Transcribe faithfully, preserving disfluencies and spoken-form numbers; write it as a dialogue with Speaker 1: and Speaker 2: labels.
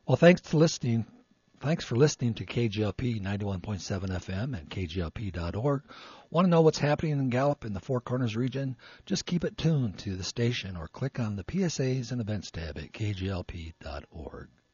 Speaker 1: Well, thanks to listening. Thanks for listening to K G L P ninety-one point seven F M and K G L P dot org. Want to know what's happening in Gallup in the Four Corners region? Just keep it tuned to the station or click on the P S As and Events tab at K G L P dot org.